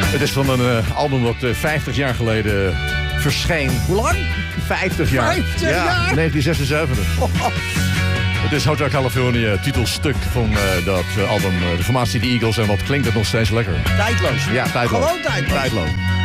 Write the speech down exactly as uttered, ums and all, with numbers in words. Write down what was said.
Het is van een uh, album wat uh, vijftig jaar geleden verscheen. Hoe lang? vijftig jaar. vijftig ja, jaar? negentien zesenzeventig. Oh, oh. Het is Hotel California, titelstuk van uh, dat uh, album. Uh, de formatie The Eagles en wat klinkt het nog steeds lekker. Tijdloos. Ja, tijdloos. Gewoon tijdloos. Tijdloos.